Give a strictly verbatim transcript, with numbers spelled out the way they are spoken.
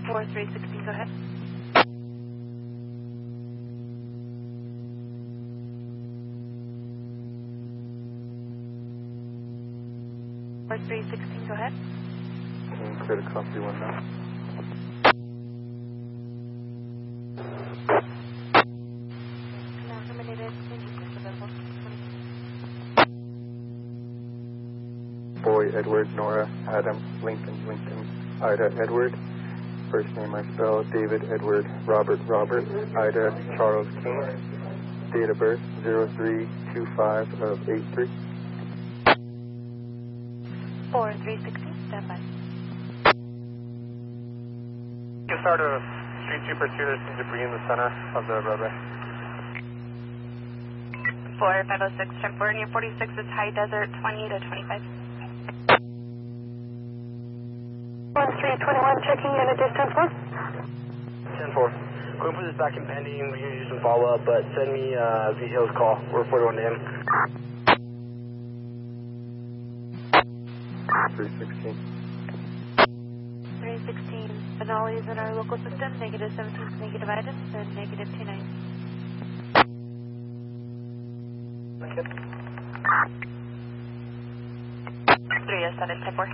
four three sixteen, go ahead. four three sixteen, go ahead. And clear to copy one now. Now terminated. Boy, Edward, Nora, Adam, Lincoln, Lincoln, Ida, Edward. First name I spell David, Edward, Robert, Robert, Ida, Charles, King. Date of birth zero three two five of eight three. four three sixteen, stand by. You can start a street two pursuit. There's some debris in the center of the roadway. four five oh six, California forty-six is High Desert, twenty to twenty-five. one three twenty-one, checking in a distance one. ten four. Going to put this back in pending. We can do some follow up, but send me uh, V Hills call. We're forty-one to him. three sixteen. three sixteen, anomalies in our local system, negative seventeen negative items, and negative two nine. three oh seven, ten four.